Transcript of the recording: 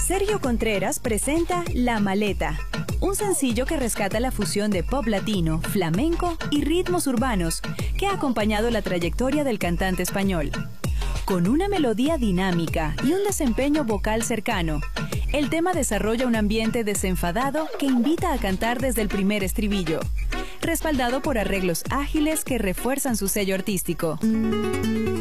Sergio Contreras presenta La Maleta, un sencillo que rescata la fusión de pop latino, flamenco y ritmos urbanos que ha acompañado la trayectoria del cantante español. Con una melodía dinámica y un desempeño vocal cercano, el tema desarrolla un ambiente desenfadado que invita a cantar desde el primer estribillo, respaldado por arreglos ágiles que refuerzan su sello artístico.